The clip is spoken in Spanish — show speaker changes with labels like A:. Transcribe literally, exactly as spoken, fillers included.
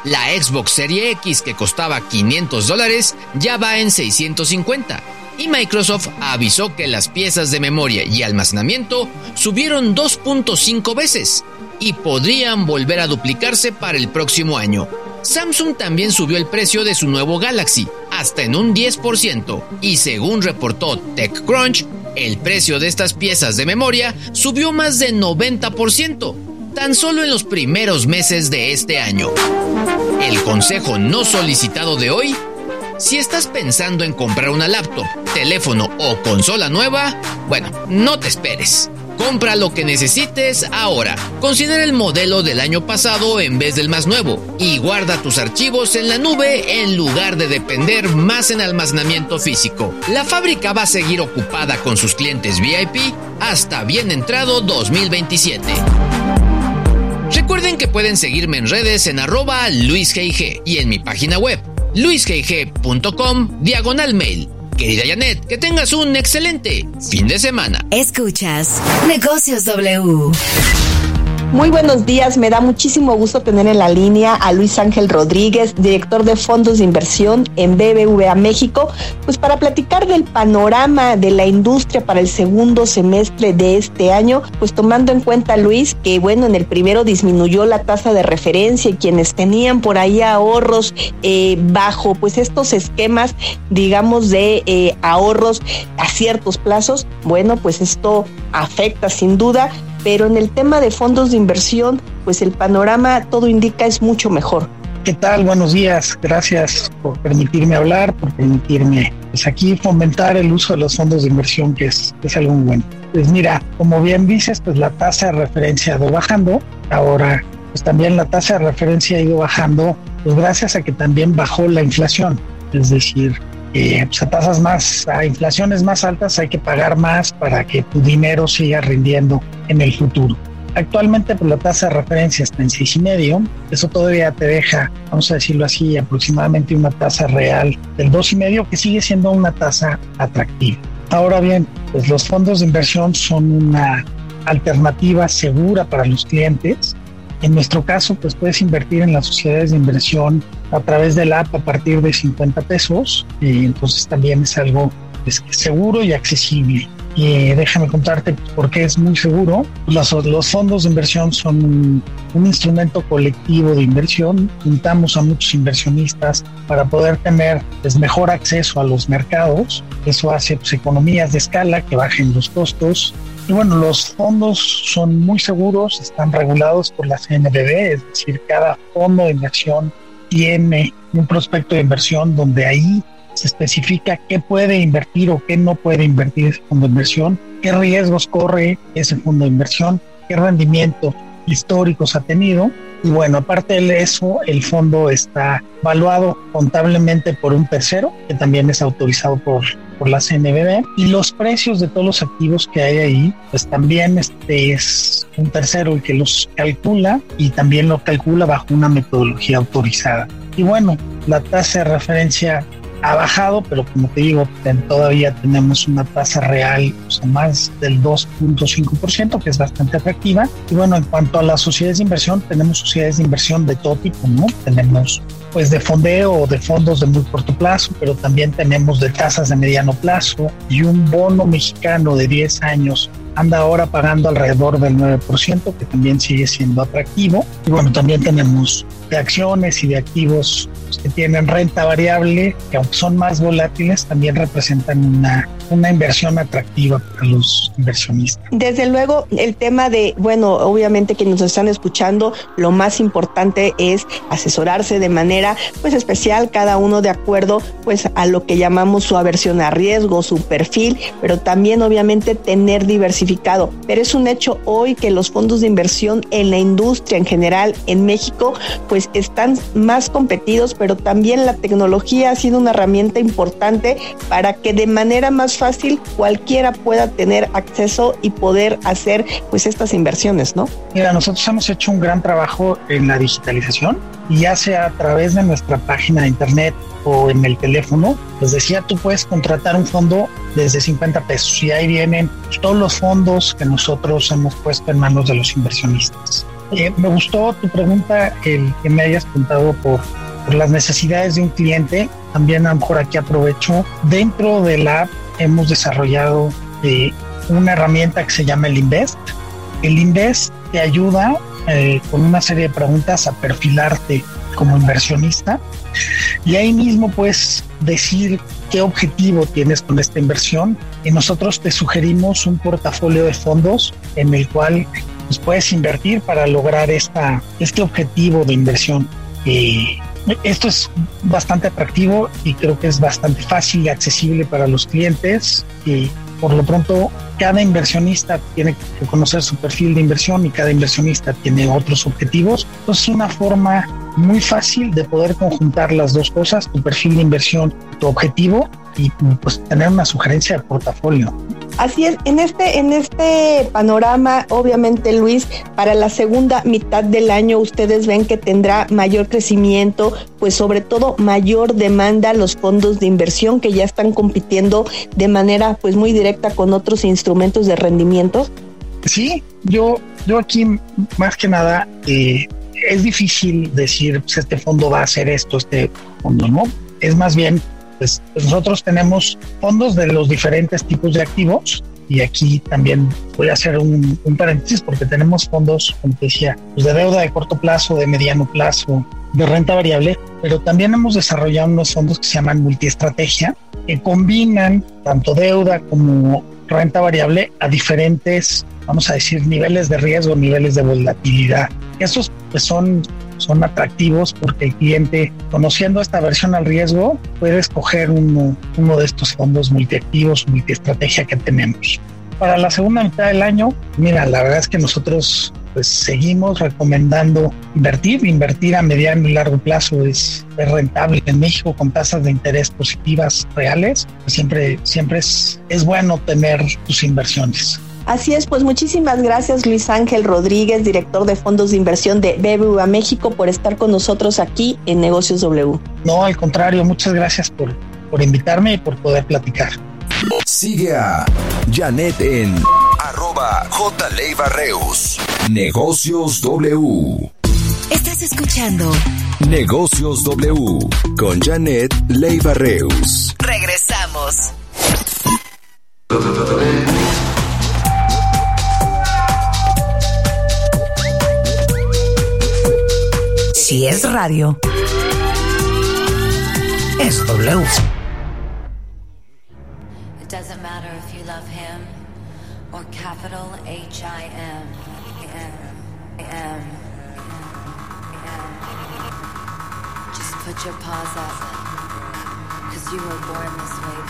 A: La Xbox Series X, que costaba quinientos dólares, ya va en seiscientos cincuenta. Y Microsoft avisó que las piezas de memoria y almacenamiento subieron dos punto cinco veces y podrían volver a duplicarse para el próximo año. Samsung también subió el precio de su nuevo Galaxy, hasta en un diez por ciento, y según reportó TechCrunch, el precio de estas piezas de memoria subió más de noventa por ciento, tan solo en los primeros meses de este año. El consejo no solicitado de hoy: si estás pensando en comprar una laptop, teléfono o consola nueva, bueno, no te esperes. Compra lo que necesites ahora. Considera el modelo del año pasado en vez del más nuevo y guarda tus archivos en la nube en lugar de depender más en almacenamiento físico. La fábrica va a seguir ocupada con sus clientes V I P hasta bien entrado dos mil veintisiete. Recuerden que pueden seguirme en redes en arroba luisgig y en mi página web luisgig punto com diagonal mail. Querida Janet, que tengas un excelente fin de semana.
B: Escuchas Negocios W.
C: Muy buenos días, me da muchísimo gusto tener en la línea a Luis Ángel Rodríguez, director de fondos de inversión en B B V A México, pues para platicar del panorama de la industria para el segundo semestre de este año, pues tomando en cuenta, Luis, que bueno, en el primero disminuyó la tasa de referencia y quienes tenían por ahí ahorros eh, bajo pues estos esquemas, digamos, de eh, ahorros a ciertos plazos, bueno, pues esto afecta sin duda. Pero en el tema de fondos de inversión, pues el panorama, todo indica, es mucho mejor.
D: ¿Qué tal? Buenos días. Gracias por permitirme hablar, por permitirme pues aquí fomentar el uso de los fondos de inversión, que es, que es algo muy bueno. Pues mira, como bien dices, pues la tasa de referencia ha ido bajando. Ahora, pues también la tasa de referencia ha ido bajando, pues gracias a que también bajó la inflación. Es decir, Eh, pues a tasas más, a inflaciones más altas hay que pagar más para que tu dinero siga rindiendo en el futuro. Actualmente pues la tasa de referencia está en seis y medio, eso todavía te deja, vamos a decirlo así, aproximadamente una tasa real del dos y medio, que sigue siendo una tasa atractiva. Ahora bien, pues los fondos de inversión son una alternativa segura para los clientes. En nuestro caso, pues puedes invertir en las sociedades de inversión a través de la app a partir de cincuenta pesos, y entonces también es algo pues, seguro y accesible. Y déjame contarte por qué es muy seguro. Los, los fondos de inversión son un, un instrumento colectivo de inversión. Juntamos a muchos inversionistas para poder tener pues, mejor acceso a los mercados. Eso hace pues, economías de escala, que bajen los costos. Y bueno, los fondos son muy seguros, están regulados por la C N B V, es decir, cada fondo de inversión tiene un prospecto de inversión donde ahí se especifica qué puede invertir o qué no puede invertir ese fondo de inversión, qué riesgos corre ese fondo de inversión, qué rendimiento históricos ha tenido. Y bueno, aparte de eso, el fondo está evaluado contablemente por un tercero, que también es autorizado por, por la C N B V, y los precios de todos los activos que hay ahí, pues también este es un tercero el que los calcula, y también lo calcula bajo una metodología autorizada. Y bueno, la tasa de referencia ha bajado, pero como te digo, todavía tenemos una tasa real, o sea, más del dos punto cinco por ciento, que es bastante atractiva. Y bueno, en cuanto a las sociedades de inversión, tenemos sociedades de inversión de todo tipo, ¿no? Tenemos pues de fondeo o de fondos de muy corto plazo, pero también tenemos de tasas de mediano plazo, y un bono mexicano de diez años anda ahora pagando alrededor del nueve por ciento, que también sigue siendo atractivo. Y bueno, también tenemos de acciones y de activos que tienen renta variable, que aunque son más volátiles, también representan una, una inversión atractiva para los inversionistas.
C: Desde luego, el tema de, bueno, obviamente que nos están escuchando, lo más importante es asesorarse de manera pues especial, cada uno de acuerdo pues a lo que llamamos su aversión a riesgo, su perfil, pero también obviamente tener diversificado. Pero es un hecho hoy que los fondos de inversión en la industria en general en México pues están más competidos, pero también la tecnología ha sido una herramienta importante para que de manera más fácil cualquiera pueda tener acceso y poder hacer pues estas inversiones, ¿no?
D: Mira, nosotros hemos hecho un gran trabajo en la digitalización, y ya sea a través de nuestra página de internet o en el teléfono. Les decía, tú puedes contratar un fondo desde cincuenta pesos y ahí vienen todos los fondos que nosotros hemos puesto en manos de los inversionistas. Eh, me gustó tu pregunta, el que me hayas preguntado por, por las necesidades de un cliente. También a lo mejor aquí aprovecho. Dentro de la app hemos desarrollado eh, una herramienta que se llama el Invest. El Invest te ayuda eh, con una serie de preguntas a perfilarte como inversionista y ahí mismo puedes decir qué objetivo tienes con esta inversión y nosotros te sugerimos un portafolio de fondos en el cual pues, puedes invertir para lograr esta, este objetivo de inversión. Eh, esto es bastante atractivo y creo que es bastante fácil y accesible para los clientes y por lo pronto cada inversionista tiene que conocer su perfil de inversión y cada inversionista tiene otros objetivos. Entonces es una forma muy fácil de poder conjuntar las dos cosas, tu perfil de inversión, tu objetivo y pues tener una sugerencia de portafolio.
C: Así es, en este, en este panorama, obviamente, Luis, para la segunda mitad del año ustedes ven que tendrá mayor crecimiento, pues sobre todo mayor demanda a los fondos de inversión que ya están compitiendo de manera pues muy directa con otros instrumentos de rendimiento.
D: Sí, yo, yo aquí más que nada eh, es difícil decir pues este fondo va a hacer esto, este fondo no, es más bien Pues, pues nosotros tenemos fondos de los diferentes tipos de activos y aquí también voy a hacer un, un paréntesis porque tenemos fondos, como te decía, pues de deuda de corto plazo, de mediano plazo, de renta variable, pero también hemos desarrollado unos fondos que se llaman multiestrategia que combinan tanto deuda como renta variable a diferentes, vamos a decir, niveles de riesgo, niveles de volatilidad. Estos pues son son atractivos porque el cliente, conociendo esta versión al riesgo, puede escoger uno, uno de estos fondos multiactivos, multiestrategia que tenemos. Para la segunda mitad del año, mira, la verdad es que nosotros pues seguimos recomendando invertir, invertir a mediano y largo plazo es, es rentable en México con tasas de interés positivas reales. Siempre, siempre es, es bueno tener tus inversiones.
C: Así es, pues muchísimas gracias Luis Ángel Rodríguez, director de fondos de inversión de B B V A México, por estar con nosotros aquí en Negocios W.
D: No, al contrario, muchas gracias por, por invitarme y por poder platicar.
E: Sigue a Janet en arroba J. Leiva Reus. Negocios W.
B: Estás escuchando
E: Negocios W con Janet Leiva Reus.
B: Regresamos. Si es radio, es W.
F: It doesn't matter if you love him or capital H I M. M, M, M. Just put your paws up, 'cause you were born this way.